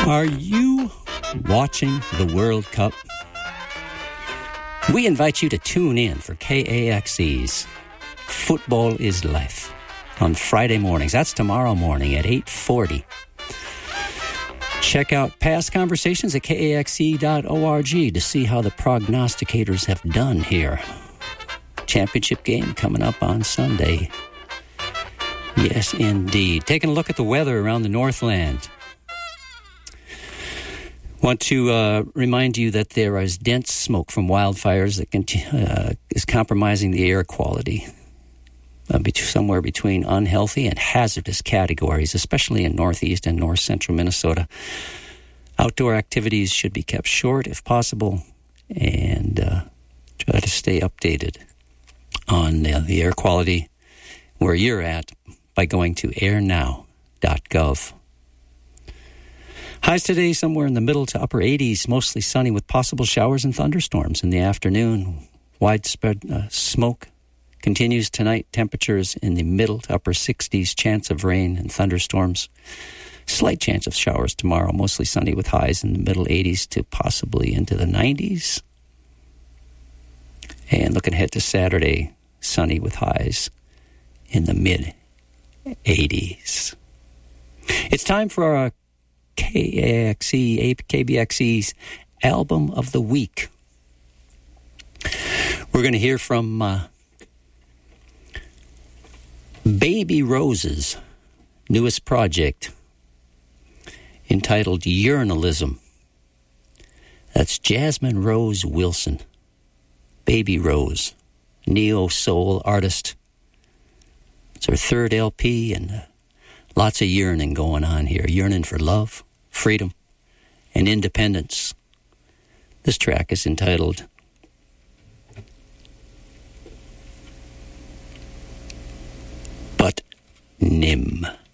Are you watching the World Cup? We invite you to tune in for KAXE's Football is Life on Friday mornings. That's tomorrow morning at 8:40. Check out past conversations at KAXE.org to see how the prognosticators have done here. Championship game coming up on Sunday. Yes, indeed. Taking a look at the weather around the Northland. Want to remind you that there is dense smoke from wildfires that is compromising the air quality. Somewhere between unhealthy and hazardous categories, especially in northeast and north central Minnesota. Outdoor activities should be kept short if possible, and try to stay updated on the air quality where you're at by going to airnow.gov. Highs today somewhere in the middle to upper 80s, mostly sunny with possible showers and thunderstorms in the afternoon. Widespread smoke continues tonight. Temperatures in the middle to upper 60s, chance of rain and thunderstorms. Slight chance of showers tomorrow, mostly sunny with highs in the middle 80s to possibly into the 90s. And looking ahead to Saturday, sunny with highs in the mid 80s. It's time for our KBXE's Album of the Week. We're going to hear from Baby Rose's newest project entitled Urinalism. That's Jasmine Rose Wilson. Baby Rose, neo-soul artist. It's her third LP, and lots of yearning going on here. Yearning for love, freedom, and independence. This track is entitled But Nim.